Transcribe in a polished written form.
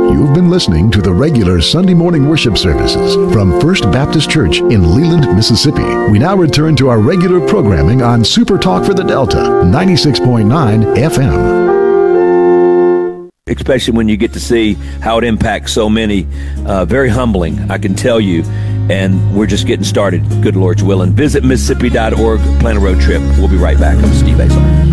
You've been listening to the regular Sunday morning worship services from First Baptist Church in Leland, Mississippi. We now return to our regular programming on Super Talk for the Delta, 96.9 FM. Especially when you get to see how it impacts so many. Very humbling, I can tell you. And we're just getting started, good Lord's willing. Visit Mississippi.org, plan a road trip. We'll be right back. I'm Steve Azar.